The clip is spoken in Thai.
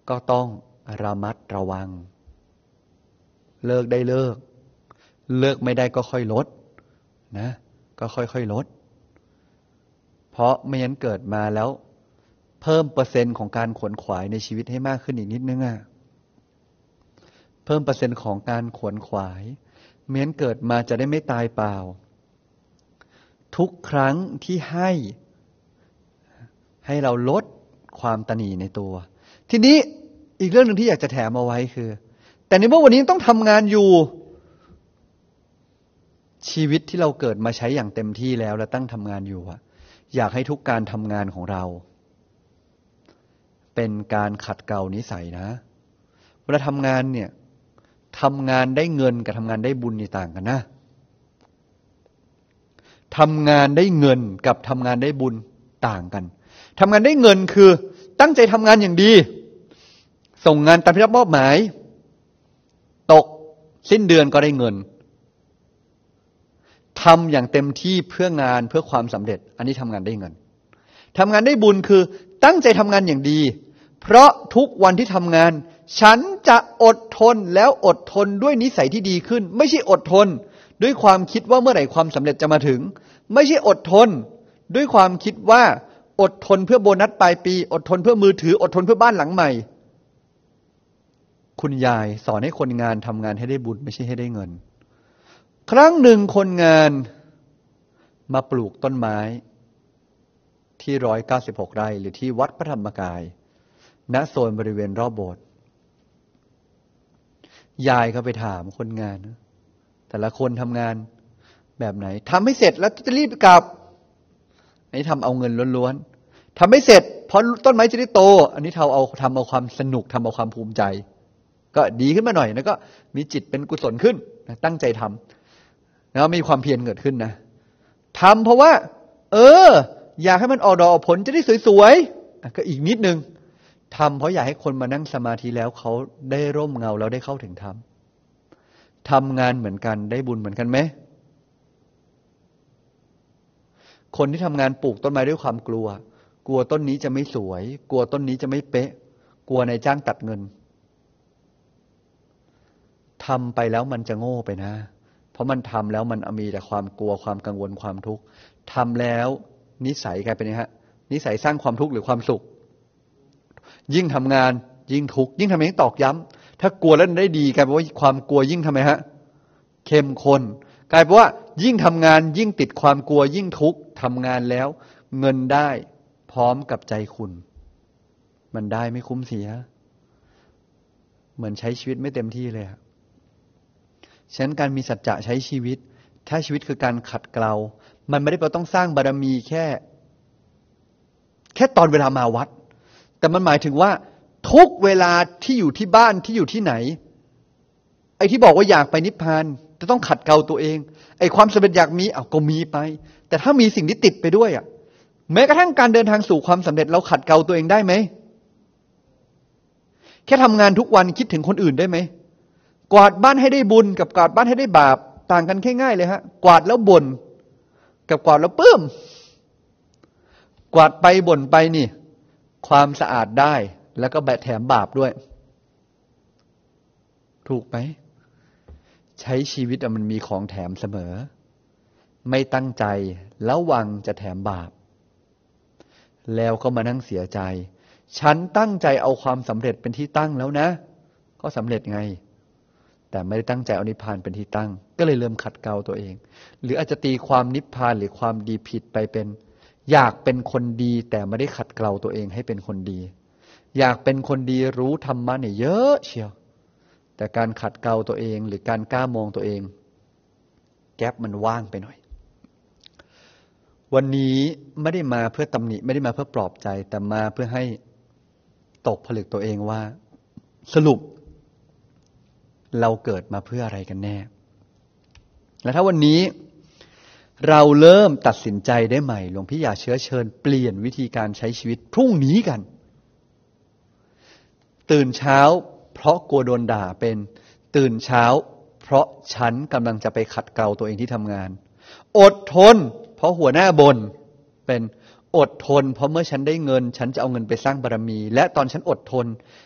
ก็ต้องระมัดระวังเลิกได้เลิกไม่ได้ก็ค่อยลดนะก็ค่อยๆลดเพราะไม่งั้นเกิดมาแล้วเพิ่มเปอร์เซ็นต์ของการขวนขวายในชีวิตให้มากขึ้นอีกนิดนึงเพิ่มเปอร์เซ็นต์ของการขวนขวายไม่งั้นเกิดมาจะได้ไม่ตายเปล่าทุกครั้งที่ให้เราลดความตณีในตัวทีนี้อีกเรื่องหนึ่งที่อยากจะแถมเอาไว้คือแต่ในเมื่อวันนี้ต้องทำงานอยู่ชีวิตที่เราเกิดมาใช้อย่างเต็มที่แล้วและตั้งทำงานอยู่อยากให้ทุกการทำงานของเราเป็นการขัดเกลานิสัยนะเวลาทำงานเนี่ยทำงานได้เงินกับทำงานได้บุญนี่ต่างกันนะทำงานได้เงินกับทำงานได้บุญต่างกันทำงานได้เงินคือตั้งใจทำงานอย่างดีส่งงานตามที่รับมอบหมายตกสิ้นเดือนก็ได้เงินทำอย่างเต็มที่เพื่องานเพื่อความสำเร็จอันนี้ทำงานได้เงินทำงานได้บุญคือตั้งใจทำงานอย่างดีเพราะทุกวันที่ทำงานฉันจะอดทนแล้วอดทนด้วยนิสัยที่ดีขึ้นไม่ใช่อดทนด้วยความคิดว่าเมื่อไหร่ความสำเร็จจะมาถึงไม่ใช่อดทนด้วยความคิดว่าอดทนเพื่อโบนัสปลายปีอดทนเพื่อมือถืออดทนเพื่อบ้านหลังใหม่คุณยายสอนให้คนงานทำงานให้ได้บุญไม่ใช่ให้ได้เงินครั้งหนึ่งคนงานมาปลูกต้นไม้ที่196 ไร่หรือที่วัดพระธรรมกายณโซนบริเวณรอบโบสถ์ยายก็ไปถามคนงานแต่ละคนทำงานแบบไหนทำให้เสร็จแล้วจะรีบกลับอันนี้ทำเอาเงินล้วนๆทำให้เสร็จเพราะต้นไม้จะได้โตอันนี้ทำเอาความสนุกทำเอาความภูมิใจก็ดีขึ้นมาหน่อยแล้วก็มีจิตเป็นกุศลขึ้นตั้งใจทำแล้วมีความเพียรเกิดขึ้นนะทำเพราะว่าอยากให้มันออกดอกออกผลจะได้สวยๆก็อีกนิดนึงทำเพราะอยากให้คนมานั่งสมาธิแล้วเขาได้ร่มเงาแล้วได้เข้าถึงธรรมทำงานเหมือนกันได้บุญเหมือนกันไหมคนที่ทำงานปลูกต้นไม้ด้วยความกลัวต้นนี้จะไม่สวยกลัวต้นนี้จะไม่เป๊ะกลัวนายจ้างตัดเงินทำไปแล้วมันจะโง่ไปนะเพราะมันทำแล้วมันมีแต่ความกลัวความกังวลความทุกข์ทำแล้วนิสัยกลายเป็นไงฮะนิสัยสร้างความทุกข์หรือความสุขยิ่งทำงานยิ่งทุกข์ยิ่งทำให้ตอกย้ำถ้ากลัวแล้วได้ดีกลายเป็นว่าความกลัวยิ่งทำไมฮะเข้มข้นกลายเป็นว่ายิ่งทำงานยิ่งติดความกลัวยิ่งทุกข์ทำงานแล้วเงินได้พร้อมกับใจคุณมันได้ไม่คุ้มเสียเหมือนใช้ชีวิตไม่เต็มที่เลยฉะนั้นการมีสัจจะใช้ชีวิตถ้าชีวิตคือการขัดเกลามันไม่ได้แปลว่าต้องสร้างบารมีแค่ตอนเวลามาวัดแต่มันหมายถึงว่าทุกเวลาที่อยู่ที่บ้านที่อยู่ที่ไหนไอ้ที่บอกว่าอยากไปนิพพานจะต้องขัดเกลาตัวเองไอ้ความสำเร็จอยากมีก็มีไปแต่ถ้ามีสิ่งที่ติดไปด้วยแม้กระทั่งการเดินทางสู่ความสำเร็จเราขัดเกลาตัวเองได้ไหมแค่ทำงานทุกวันคิดถึงคนอื่นได้ไหมกวาดบ้านให้ได้บุญกับกวาดบ้านให้ได้บาปต่างกันแค่ง่ายเลยฮะกวาดแล้วบ่นกับกวาดแล้วปื้มกวาดไปบ่นไปนี่ความสะอาดได้แล้วก็แถมบาปด้วยถูกไหมใช้ชีวิตมันมีของแถมเสมอไม่ตั้งใจแล้ววังจะแถมบาปแล้วก็มานั่งเสียใจฉันตั้งใจเอาความสำเร็จเป็นที่ตั้งแล้วนะก็สำเร็จไงแต่ไม่ได้ตั้งใจเอานิพพานเป็นที่ตั้งก็เลยเริ่มขัดเกลาตัวเองหรืออาจจะตีความนิพพานหรือความดีผิดไปเป็นอยากเป็นคนดีแต่ไม่ได้ขัดเกลาตัวเองให้เป็นคนดีอยากเป็นคนดีรู้ธรรมะเนี่ยเยอะเชียวแต่การขัดเกลาตัวเองหรือการกล้ามองตัวเองแก๊ปมันว่างไปหน่อยวันนี้ไม่ได้มาเพื่อตำหนิไม่ได้มาเพื่อปลอบใจแต่มาเพื่อให้ตกผลึกตัวเองว่าสรุปเราเกิดมาเพื่ออะไรกันแน่และถ้าวันนี้เราเริ่มตัดสินใจได้ใหม่หลวงพี่อยากเชื้อเชิญเปลี่ยนวิธีการใช้ชีวิตพรุ่งนี้กันตื่นเช้าเพราะกลัวโดนด่าเป็นตื่นเช้าเพราะฉันกำลังจะไปขัดเกลาตัวเองที่ทำงานอดทนเพราะหัวหน้าบ่นเป็นอดทนเพราะเมื่อฉันได้เงินฉันจะเอาเงินไปสร้างบารมีและตอนฉันอดทน